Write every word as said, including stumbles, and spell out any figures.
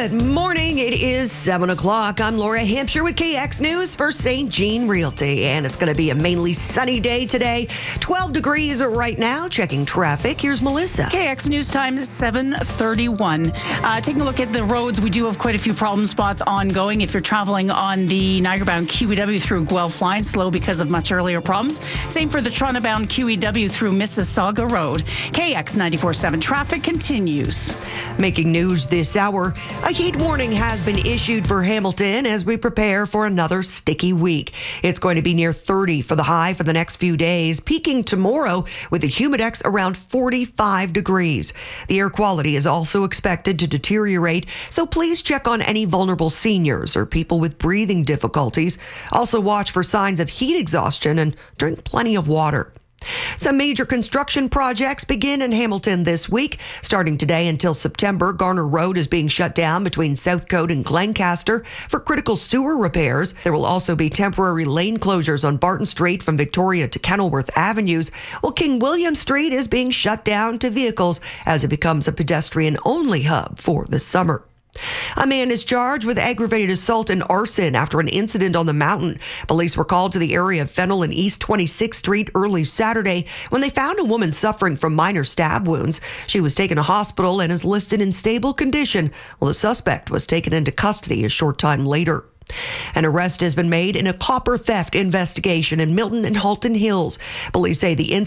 Good morning. It is seven o'clock. I'm Laura Hampshire with K X News for Saint Jean Realty, and it's going to be a mainly sunny day today. twelve degrees right now. Checking traffic. Here's Melissa. K X News time is seven thirty-one. Uh, taking a look at the roads, we do have quite a few problem spots ongoing. If you're traveling on the Niagara-bound Q E W through Guelph line, slow because of much earlier problems. Same for the Toronto-bound Q E W through Mississauga Road. K X ninety-four point seven traffic continues. Making news this hour, a heat warning has been issued for Hamilton as we prepare for another sticky week. It's going to be near thirty for the high for the next few days, peaking tomorrow with the humidex around forty-five degrees. The air quality is also expected to deteriorate, so please check on any vulnerable seniors or people with breathing difficulties. Also watch for signs of heat exhaustion and drink plenty of water. Some major construction projects begin in Hamilton this week. Starting today until September, Garner Road is being shut down between Southcote and Glencaster for critical sewer repairs. There will also be temporary lane closures on Barton Street from Victoria to Kenilworth Avenues, while King William Street is being shut down to vehicles as it becomes a pedestrian-only hub for the summer. A man is charged with aggravated assault and arson after an incident on the mountain. Police were called to the area of Fennel and East twenty-sixth Street early Saturday when they found a woman suffering from minor stab wounds. She was taken to hospital and is listed in stable condition, while the suspect was taken into custody a short time later. An arrest has been made in a copper theft investigation in Milton and Halton Hills. Police say the incident